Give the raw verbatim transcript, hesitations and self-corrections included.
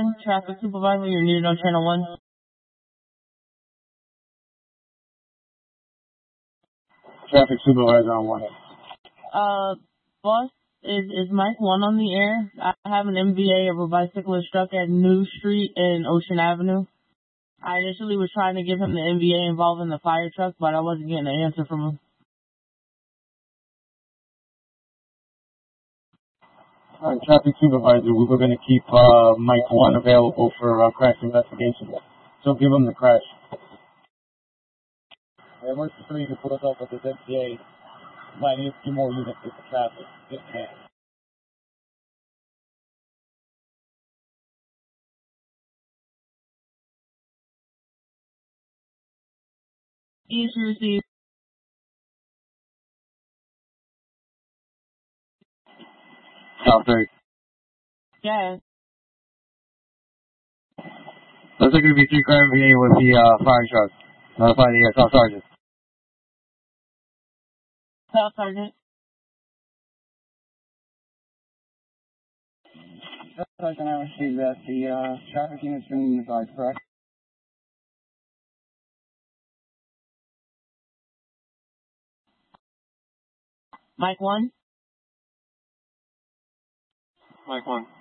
one, traffic supervisor, you're needed on channel one. Traffic supervisor on one. Uh, boss, is, is Mike one on the air? I have an M V A of a bicyclist struck at New Street and Ocean Avenue. I initially was trying to give him the M V A involving the fire truck, but I wasn't getting an answer from him. All right, traffic supervisor, we were going to keep uh, Mike one available for uh, crash investigation. So give him the crash. Yeah, works for you to put us up with this M P A. Might need a few more units with the traffic. Yes, ma'am. Issue received. South three. Yeah. Looks like it'd be three car M V A with the uh, fire truck. Notify the uh, South Sergeant. South Sergeant. South Sergeant, I received that the uh, traffic unit's been advised, correct? Mike one. Mike one.